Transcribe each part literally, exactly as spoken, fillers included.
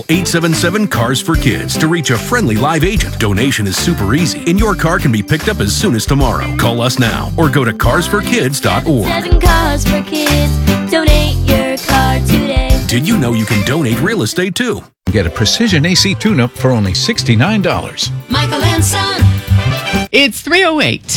Call eight seven seven, C A R S for Kids to reach a friendly live agent. Donation is super easy, and your car can be picked up as soon as tomorrow. Call us now or go to cars for kids dot org. Seven Cars for Kids. Donate your car today. Did you know you can donate real estate too? Get a Precision A C tune-up for only sixty-nine dollars. Michael and Son. It's three oh eight.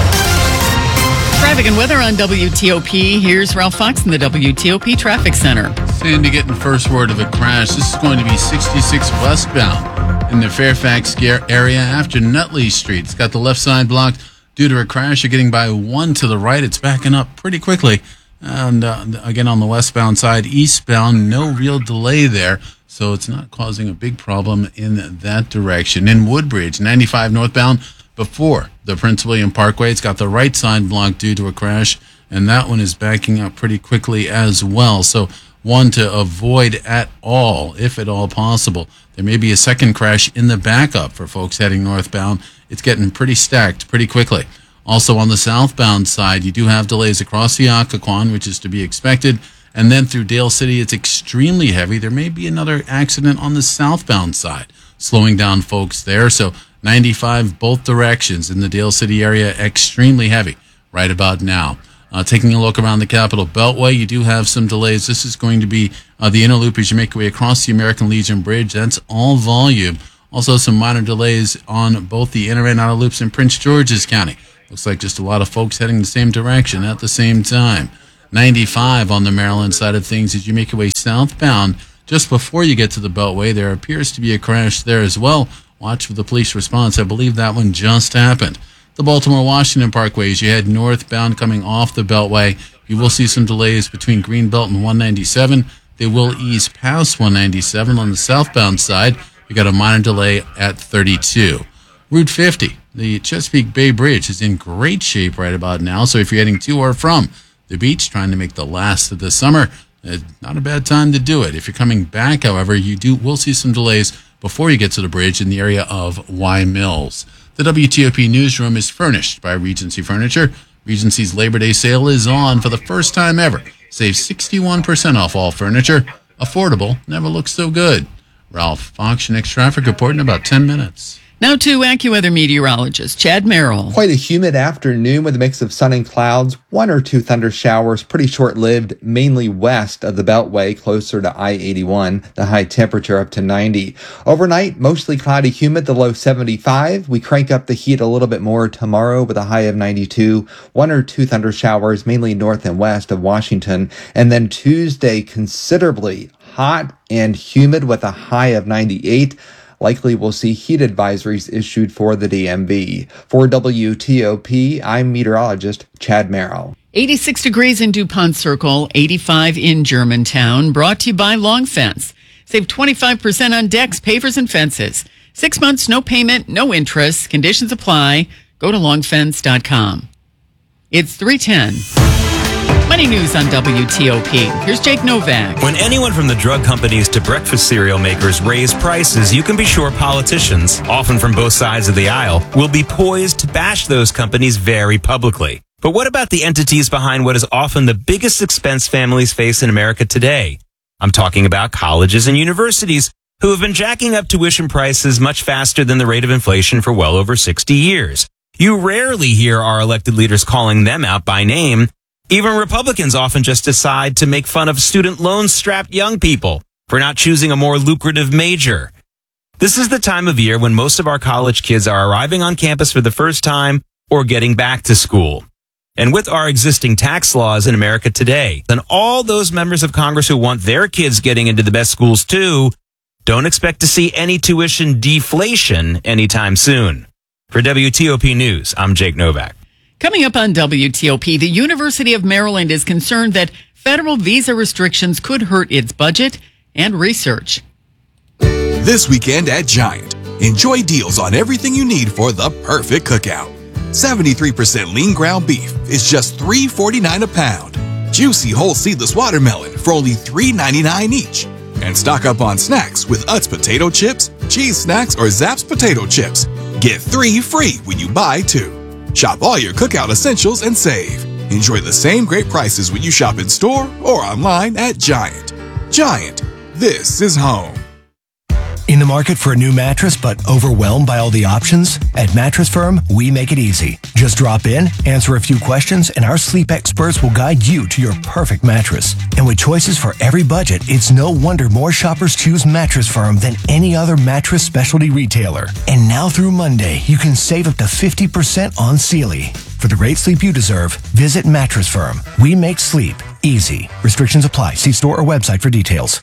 Traffic and weather on W T O P. Here's Ralph Fox in the W T O P Traffic Center. Sandy getting first word of a crash. This is going to be sixty-six westbound in the Fairfax area after Nutley Street. It's got the left side blocked due to a crash. You're getting by one to the right. It's backing up pretty quickly. And uh, again, on the westbound side, eastbound, no real delay there. So it's not causing a big problem in that direction. In Woodbridge, ninety-five northbound, before the Prince William Parkway, it's got the right side blocked due to a crash, and that one is backing up pretty quickly as well. So one to avoid at all, if at all possible. There may be a second crash in the backup for folks heading northbound. It's getting pretty stacked pretty quickly. Also on the southbound side, you do have delays across the Occoquan, which is to be expected. And then through Dale City, it's extremely heavy. There may be another accident on the southbound side, slowing down folks there. So ninety-five, both directions in the Dale City area, extremely heavy right about now. Uh, taking a look around the Capitol Beltway, you do have some delays. This is going to be uh, the inner loop as you make your way across the American Legion Bridge. That's all volume. Also some minor delays on both the inner and outer loops in Prince George's County. Looks like just a lot of folks heading the same direction at the same time. ninety-five on the Maryland side of things as you make your way southbound. Just before you get to the Beltway, there appears to be a crash there as well. Watch for the police response. I believe that one just happened. The Baltimore-Washington Parkway, as you head northbound coming off the Beltway, you will see some delays between Greenbelt and one ninety-seven. They will ease past one ninety-seven. On the southbound side, you got a minor delay at thirty-two. Route fifty, the Chesapeake Bay Bridge, is in great shape right about now. So if you're heading to or from the beach, trying to make the last of the summer, it's not a bad time to do it. If you're coming back, however, you do will see some delays before you get to the bridge in the area of Y Mills. The W T O P newsroom is furnished by Regency Furniture. Regency's Labor Day sale is on for the first time ever. Save sixty-one percent off all furniture. Affordable never looks so good. Ralph Fox, your next traffic report in about ten minutes. Now to AccuWeather meteorologist Chad Merrill. Quite a humid afternoon with a mix of sun and clouds. One or two thunder showers, pretty short-lived, mainly west of the Beltway, closer to I eighty-one. The high temperature up to ninety. Overnight, mostly cloudy, humid, the low seventy-five. We crank up the heat a little bit more tomorrow with a high of ninety-two. One or two thunder showers, mainly north and west of Washington. And then Tuesday, considerably hot and humid with a high of ninety-eight. Likely we'll see heat advisories issued for the D M V. For W T O P, I'm meteorologist Chad Merrill. eighty-six degrees in DuPont Circle, eighty-five in Germantown. Brought to you by Long Fence. Save twenty-five percent on decks, pavers, and fences. Six months, no payment, no interest. Conditions apply. Go to long fence dot com. It's three ten. Money news on W T O P. Here's Jake Novak. When anyone from the drug companies to breakfast cereal makers raise prices, you can be sure politicians, often from both sides of the aisle, will be poised to bash those companies very publicly. But what about the entities behind what is often the biggest expense families face in America today? I'm talking about colleges and universities who have been jacking up tuition prices much faster than the rate of inflation for well over sixty years. You rarely hear our elected leaders calling them out by name. Even Republicans often just decide to make fun of student loan-strapped young people for not choosing a more lucrative major. This is the time of year when most of our college kids are arriving on campus for the first time or getting back to school. And with our existing tax laws in America today, then all those members of Congress who want their kids getting into the best schools too, don't expect to see any tuition deflation anytime soon. For W T O P News, I'm Jake Novak. Coming up on W T O P, the University of Maryland is concerned that federal visa restrictions could hurt its budget and research. This weekend at Giant, enjoy deals on everything you need for the perfect cookout. seventy-three percent lean ground beef is just three forty-nine a pound. Juicy whole seedless watermelon for only three ninety-nine each. And stock up on snacks with Utz potato chips, cheese snacks, or Zapp's potato chips. Get three free when you buy two. Shop all your cookout essentials and save. Enjoy the same great prices when you shop in store or online at Giant. Giant, this is home. In the market for a new mattress but overwhelmed by all the options? At Mattress Firm, we make it easy. Just drop in, answer a few questions, and our sleep experts will guide you to your perfect mattress. And with choices for every budget, it's no wonder more shoppers choose Mattress Firm than any other mattress specialty retailer. And now through Monday, you can save up to fifty percent on Sealy. For the great sleep you deserve, visit Mattress Firm. We make sleep easy. Restrictions apply. See store or website for details.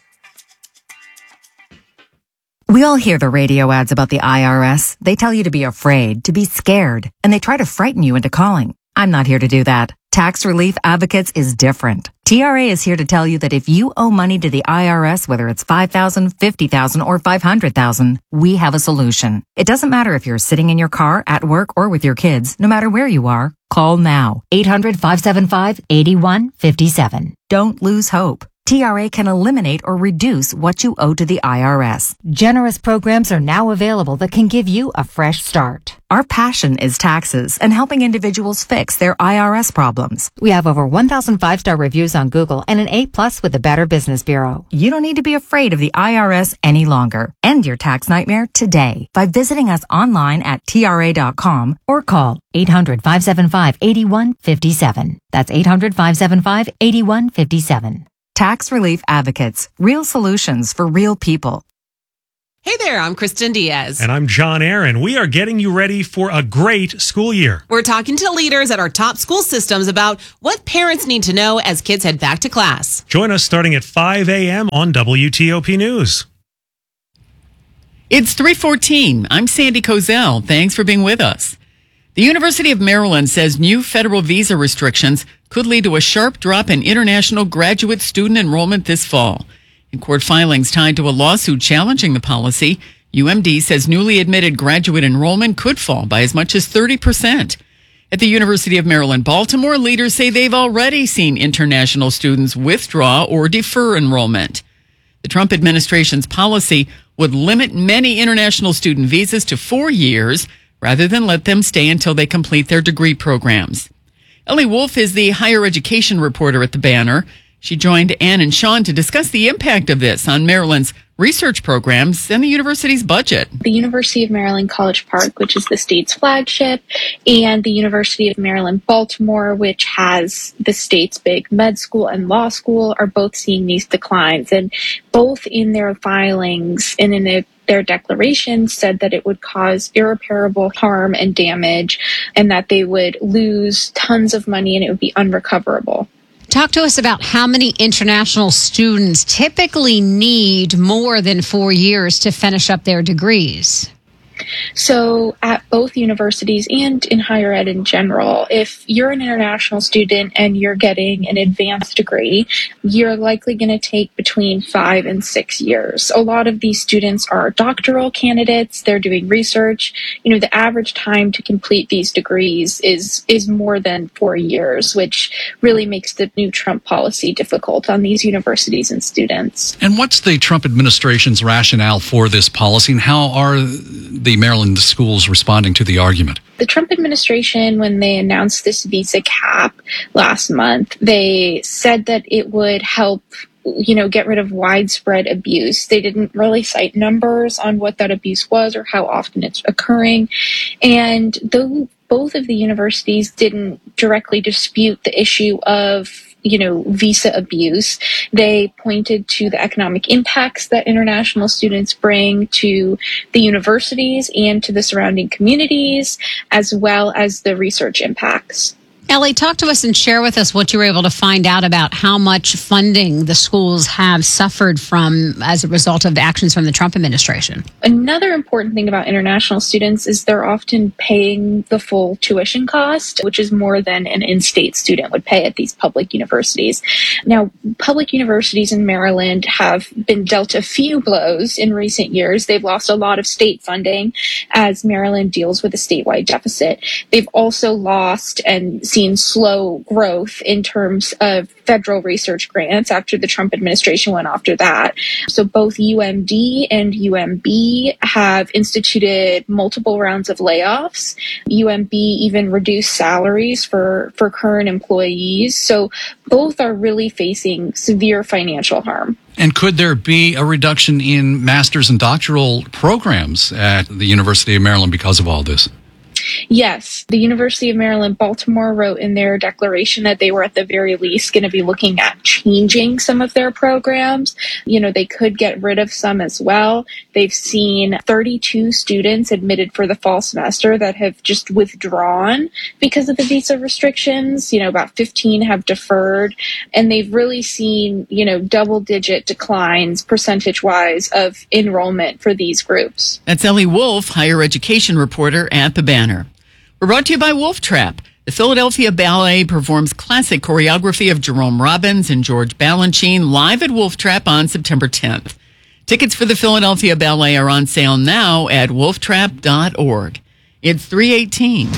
We all hear the radio ads about the I R S. They tell you to be afraid, to be scared, and they try to frighten you into calling. I'm not here to do that. Tax Relief Advocates is different. T R A is here to tell you that if you owe money to the I R S, whether it's five thousand dollars, fifty thousand dollars, or five hundred thousand dollars, we have a solution. It doesn't matter if you're sitting in your car, at work, or with your kids. No matter where you are, call now. eight hundred, five seven five, eight one five seven. Don't lose hope. T R A can eliminate or reduce what you owe to the I R S. Generous programs are now available that can give you a fresh start. Our passion is taxes and helping individuals fix their I R S problems. We have over one thousand five-star reviews on Google and an A plus with the Better Business Bureau. You don't need to be afraid of the I R S any longer. End your tax nightmare today by visiting us online at T R A dot com or call eight hundred, five seven five, eight one five seven. That's eight hundred, five seven five, eight one five seven. Tax Relief Advocates. Real solutions for real people. Hey there, I'm Kristen Diaz. And I'm John Aaron. We are getting you ready for a great school year. We're talking to leaders at our top school systems about what parents need to know as kids head back to class. Join us starting at five a.m. on W T O P News. It's three fourteen. I'm Sandy Kozel. Thanks for being with us. The University of Maryland says new federal visa restrictions could lead to a sharp drop in international graduate student enrollment this fall. In court filings tied to a lawsuit challenging the policy, U M D says newly admitted graduate enrollment could fall by as much as thirty percent. At the University of Maryland, Baltimore, leaders say they've already seen international students withdraw or defer enrollment. The Trump administration's policy would limit many international student visas to four years rather than let them stay until they complete their degree programs. Ellie Wolf is the higher education reporter at the Banner. She joined Ann and Sean to discuss the impact of this on Maryland's research programs and the university's budget. The University of Maryland College Park, which is the state's flagship, and the University of Maryland Baltimore, which has the state's big med school and law school, are both seeing these declines. And both in their filings and in their Their declaration said that it would cause irreparable harm and damage and that they would lose tons of money and it would be unrecoverable. Talk to us about how many international students typically need more than four years to finish up their degrees. So at both universities and in higher ed in general, if you're an international student and you're getting an advanced degree, you're likely going to take between five and six years. A lot of these students are doctoral candidates. They're doing research. You know, the average time to complete these degrees is, is more than four years, which really makes the new Trump policy difficult on these universities and students. And what's the Trump administration's rationale for this policy, and how are the Maryland schools responding to the argument? The Trump administration, when they announced this visa cap last month, they said that it would help, you know, get rid of widespread abuse. They didn't really cite numbers on what that abuse was or how often it's occurring. And though both of the universities didn't directly dispute the issue of you know, visa abuse, they pointed to the economic impacts that international students bring to the universities and to the surrounding communities, as well as the research impacts. Ellie, talk to us and share with us what you were able to find out about how much funding the schools have suffered from as a result of the actions from the Trump administration. Another important thing about international students is they're often paying the full tuition cost, which is more than an in-state student would pay at these public universities. Now, public universities in Maryland have been dealt a few blows in recent years. They've lost a lot of state funding as Maryland deals with a statewide deficit. They've also lost and seen seen slow growth in terms of federal research grants after the Trump administration went after that. So both U M D and U M B have instituted multiple rounds of layoffs. U M B even reduced salaries for, for current employees. So both are really facing severe financial harm. And could there be a reduction in master's and doctoral programs at the University of Maryland because of all this? Yes, the University of Maryland, Baltimore wrote in their declaration that they were at the very least going to be looking at changing some of their programs. You know, they could get rid of some as well. They've seen thirty-two students admitted for the fall semester that have just withdrawn because of the visa restrictions. You know, about fifteen have deferred, and they've really seen, you know, double digit declines percentage wise of enrollment for these groups. That's Ellie Wolf, higher education reporter at The Banner. We're brought to you by Wolf Trap. The Philadelphia Ballet performs classic choreography of Jerome Robbins and George Balanchine live at Wolf Trap on September tenth. Tickets for the Philadelphia Ballet are on sale now at wolf trap dot org. It's three eighteen.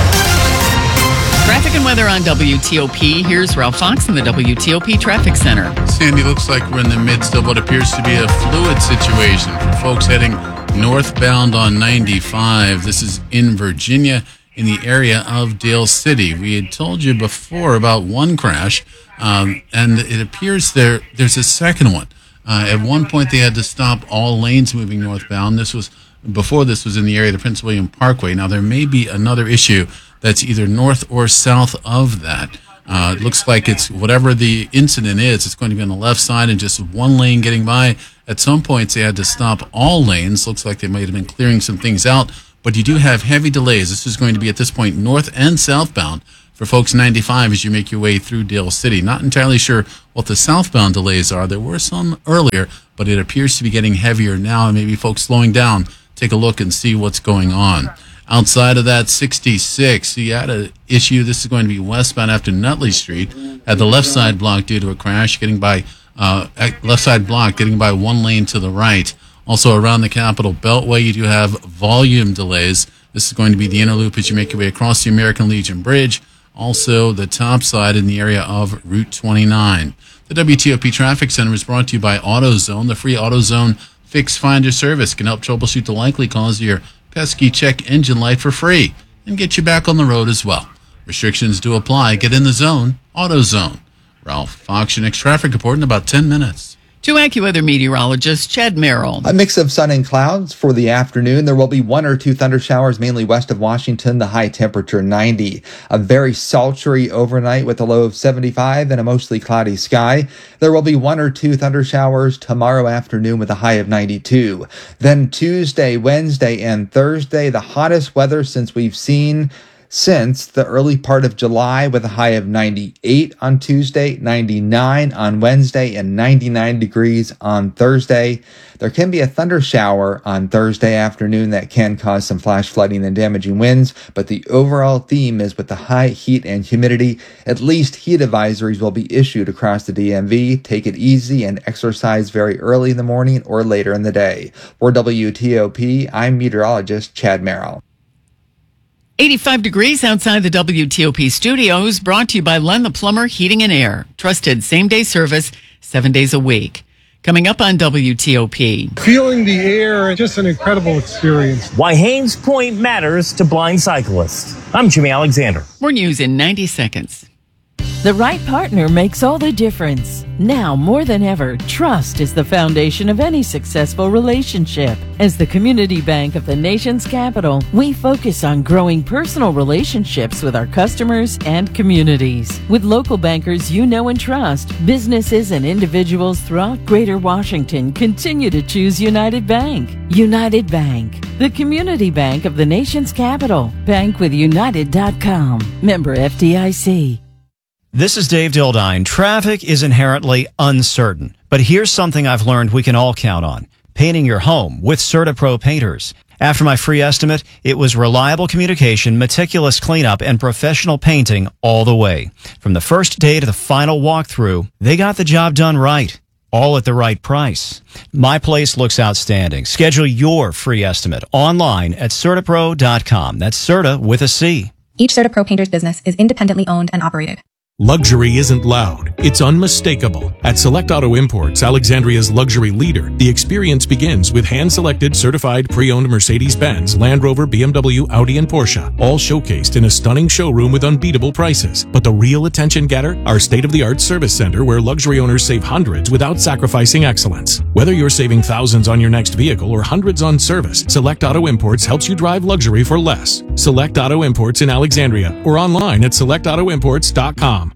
Traffic and weather on W T O P. Here's Ralph Fox in the W T O P Traffic Center. Sandy, looks like we're in the midst of what appears to be a fluid situation for folks heading northbound on ninety-five. This is in Virginia, in the area of Dale City. We had told you before about one crash, um, and it appears there there's a second one. Uh, at one point, they had to stop all lanes moving northbound. This was before this was in the area of the Prince William Parkway. Now, there may be another issue that's either north or south of that. Uh, it looks like it's whatever the incident is, it's going to be on the left side and just one lane getting by. At some points, they had to stop all lanes. Looks like they might have been clearing some things out, but you do have heavy delays. This is going to be at this point north and southbound for folks ninety-five as you make your way through Dale City. Not entirely sure what the southbound delays are. There were some earlier, but it appears to be getting heavier now, and maybe folks slowing down. Take a look and see what's going on. Outside of that, sixty-six, you had an issue. This is going to be westbound after Nutley Street. Had the left side blocked due to a crash, getting by uh, left side block, getting by one lane to the right. Also around the Capitol Beltway, you do have volume delays. This is going to be the inner loop as you make your way across the American Legion Bridge. Also the top side in the area of Route twenty-nine. The W T O P Traffic Center is brought to you by AutoZone. The free AutoZone Fix Finder service can help troubleshoot the likely cause of your pesky check engine light for free and get you back on the road as well. Restrictions do apply. Get in the zone. AutoZone. Ralph Fox, your next traffic report in about ten minutes. To AccuWeather meteorologist Chad Merrill. A mix of sun and clouds for the afternoon. There will be one or two thunder showers, mainly west of Washington. The high temperature ninety. A very sultry overnight with a low of seventy-five and a mostly cloudy sky. There will be one or two thunder showers tomorrow afternoon with a high of ninety-two. Then Tuesday, Wednesday, and Thursday, the hottest weather since we've seen since the early part of July, with a high of ninety-eight on Tuesday, ninety-nine on Wednesday, and ninety-nine degrees on Thursday. There can be a thunder shower on Thursday afternoon that can cause some flash flooding and damaging winds, but the overall theme is with the high heat and humidity, at least heat advisories will be issued across the D M V. Take it easy and exercise very early in the morning or later in the day. For W T O P, I'm meteorologist Chad Merrill. eighty-five degrees outside the W T O P studios, brought to you by Len the Plumber Heating and Air. Trusted same-day service, seven days a week. Coming up on W T O P. Feeling the air, just an incredible experience. Why Haynes Point matters to blind cyclists. I'm Jimmy Alexander. More news in ninety seconds. The right partner makes all the difference. Now more than ever, trust is the foundation of any successful relationship. As the community bank of the nation's capital, we focus on growing personal relationships with our customers and communities. With local bankers you know and trust, businesses and individuals throughout Greater Washington continue to choose United Bank. United Bank, the community bank of the nation's capital. Bank with United dot com. Member F D I C. This is Dave Dildine. Traffic is inherently uncertain, but here's something I've learned we can all count on. Painting your home with CertaPro painters. After my free estimate, it was reliable communication, meticulous cleanup, and professional painting all the way. From the first day to the final walkthrough, they got the job done right. All at the right price. My place looks outstanding. Schedule your free estimate online at Certa Pro dot com. That's Certa with a C. Each CertaPro Painters business is independently owned and operated. Luxury isn't loud, it's unmistakable. At Select Auto Imports, Alexandria's luxury leader, the experience begins with hand-selected, certified, pre-owned Mercedes-Benz, Land Rover, B M W, Audi, and Porsche, all showcased in a stunning showroom with unbeatable prices. But the real attention-getter? Our state-of-the-art service center where luxury owners save hundreds without sacrificing excellence. Whether you're saving thousands on your next vehicle or hundreds on service, Select Auto Imports helps you drive luxury for less. Select Auto Imports in Alexandria or online at select auto imports dot com.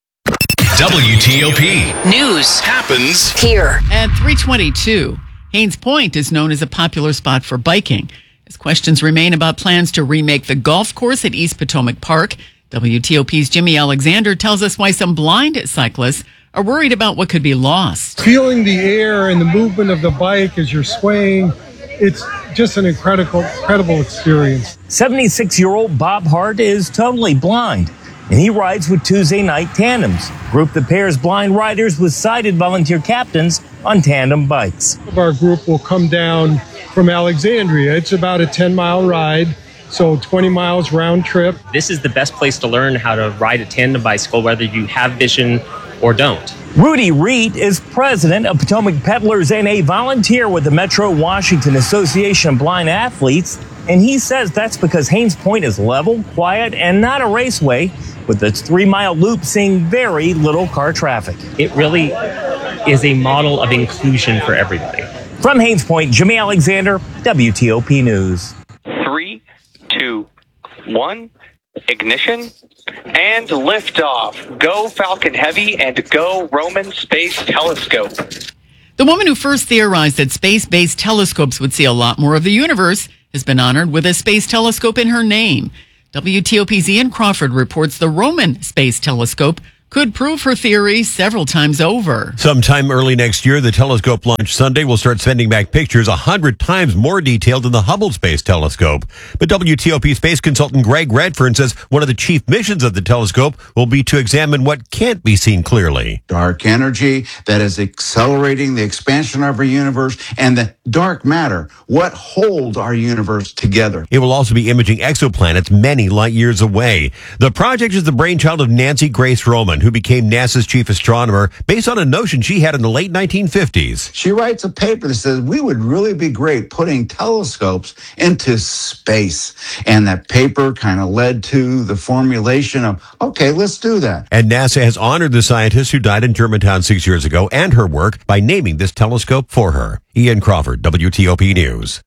W T O P News happens here. At three twenty-two, Haynes Point is known as a popular spot for biking. As questions remain about plans to remake the golf course at East Potomac Park, W T O P's Jimmy Alexander tells us why some blind cyclists are worried about what could be lost. Feeling the air and the movement of the bike as you're swaying, it's just an incredible, incredible experience. seventy-six-year-old Bob Hart is totally blind, and he rides with Tuesday Night Tandems, a group that pairs blind riders with sighted volunteer captains on tandem bikes. Our group will come down from Alexandria. It's about a ten-mile ride, so twenty miles round trip. This is the best place to learn how to ride a tandem bicycle, whether you have vision or don't. Rudy Reed is president of Potomac Peddlers and a volunteer with the Metro Washington Association of Blind Athletes, and he says that's because Haynes Point is level, quiet, and not a raceway, with its three-mile loop seeing very little car traffic. It really is a model of inclusion for everybody. From Haynes Point, Jimmy Alexander, W T O P News. Three, two, one, ignition, and liftoff. Go Falcon Heavy and go Roman Space Telescope. The woman who first theorized that space-based telescopes would see a lot more of the universe has been honored with a space telescope in her name. W T O P's Ian Crawford reports the Roman Space Telescope could prove her theory several times over. Sometime early next year, the telescope launched Sunday will start sending back pictures a hundred times more detailed than the Hubble Space Telescope. But W T O P space consultant Greg Redfern says one of the chief missions of the telescope will be to examine what can't be seen clearly. Dark energy that is accelerating the expansion of our universe, and the dark matter, what holds our universe together. It will also be imaging exoplanets many light years away. The project is the brainchild of Nancy Grace Roman, who became NASA's chief astronomer based on a notion she had in the late nineteen fifties. She writes a paper that says we would really be great putting telescopes into space. And that paper kind of led to the formulation of, okay, let's do that. And NASA has honored the scientist who died in Germantown six years ago and her work by naming this telescope for her. Ian Crawford, W T O P News.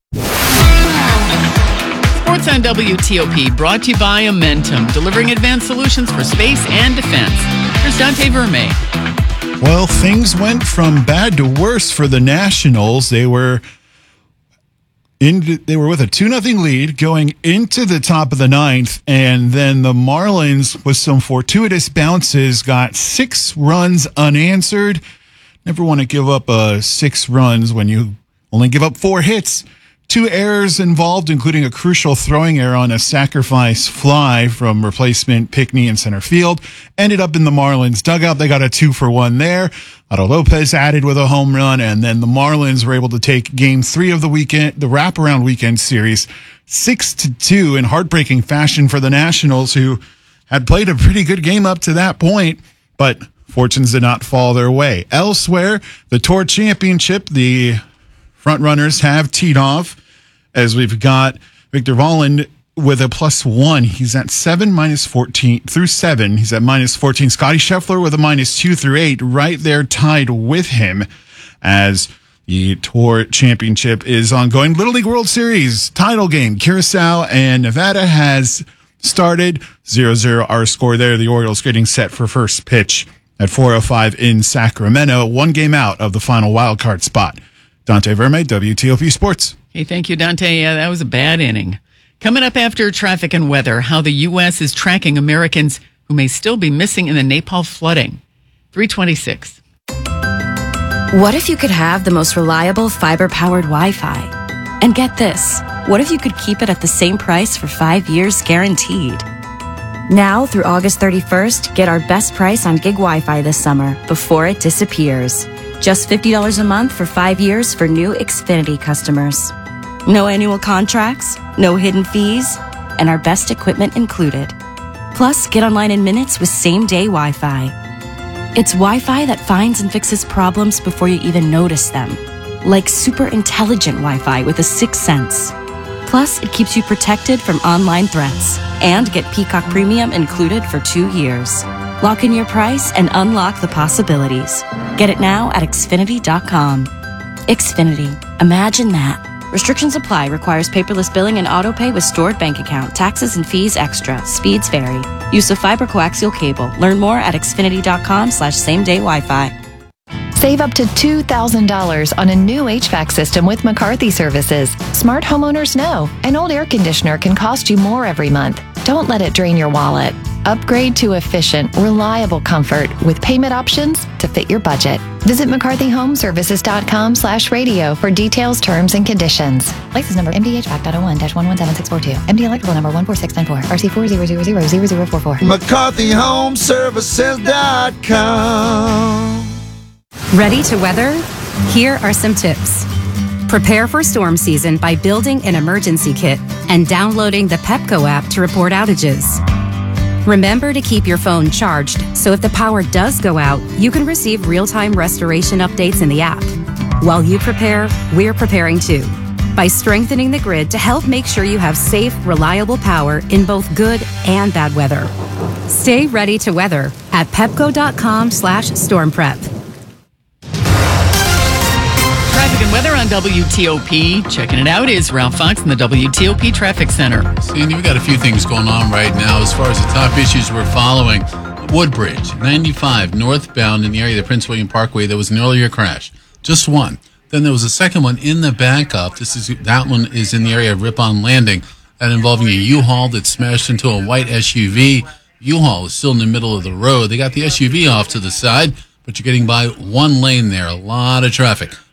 Sports on W T O P, brought to you by Amentum, delivering advanced solutions for space and defense. Here's Dante Verme. Well, things went from bad to worse for the Nationals. They were in, they were with a two nothing lead going into the top of the ninth, and then the Marlins, with some fortuitous bounces, got six runs unanswered. Never want to give up uh, six runs when you only give up four hits. Two errors involved, including a crucial throwing error on a sacrifice fly from replacement Pickney in center field. Ended up in the Marlins dugout. They got a two for one there. Otto Lopez added with a home run, and then the Marlins were able to take game three of the weekend, the wraparound weekend series, six to two in heartbreaking fashion for the Nationals, who had played a pretty good game up to that point, but fortunes did not fall their way. Elsewhere, the Tour Championship, the front runners have teed off, as we've got Victor Volland with a plus one. He's at seven, minus fourteen through seven. He's at minus fourteen. Scotty Scheffler with a minus two through eight, right there tied with him as the Tour Championship is ongoing. Little League World Series title game. Curacao and Nevada has started. zero zero our score there. The Orioles getting set for first pitch at four oh five in Sacramento. One game out of the final wild card spot. Dante Verme, W T O P Sports. Hey, thank you, Dante. Yeah, that was a bad inning. Coming up after traffic and weather, how the U S is tracking Americans who may still be missing in the Nepal flooding. three twenty-six. What if you could have the most reliable fiber-powered Wi-Fi? And get this, what if you could keep it at the same price for five years guaranteed? Now through August thirty-first, get our best price on gig Wi-Fi this summer before it disappears. Just fifty dollars a month for five years for new Xfinity customers. No annual contracts, no hidden fees, and our best equipment included. Plus, get online in minutes with same-day Wi-Fi. It's Wi-Fi that finds and fixes problems before you even notice them, like super intelligent Wi-Fi with a sixth sense. Plus, it keeps you protected from online threats. And get Peacock Premium included for two years. Lock in your price and unlock the possibilities. Get it now at Xfinity dot com. Xfinity. Imagine that. Restrictions apply. Requires paperless billing and autopay with stored bank account. Taxes and fees extra. Speeds vary. Use of fiber coaxial cable. Learn more at Xfinity dot com slash same day Wi-Fi. Save up to two thousand dollars on a new H V A C system with McCarthy Services. Smart homeowners know an old air conditioner can cost you more every month. Don't let it drain your wallet. Upgrade to efficient, reliable comfort with payment options to fit your budget. Visit McCarthy Home Services dot com slash radio for details, terms, and conditions. License number M D H V A C dot oh one dash one one seven six four two. M D electrical number one four six nine four. R C four zero zero zero zero zero four four. McCarthy Home Services dot com. Ready to weather? Here are some tips. Prepare for storm season by building an emergency kit and downloading the Pepco app to report outages. Remember to keep your phone charged so if the power does go out, you can receive real-time restoration updates in the app. While you prepare, we're preparing too by strengthening the grid to help make sure you have safe, reliable power in both good and bad weather. Stay ready to weather at pepco dot com slash storm prep. Traffic and weather on W T O P. Checking it out is Ralph Fox in the W T O P Traffic Center. Sandy, we got a few things going on right now as far as the top issues we're following. Woodbridge, ninety-five, northbound in the area of the Prince William Parkway. There was an earlier crash. Just one. Then there was a second one in the backup. This is That one is in the area of Ripon Landing. That involving a U-Haul that smashed into a white S U V. U-Haul is still in the middle of the road. They got the S U V off to the side, but you're getting by one lane there. A lot of traffic.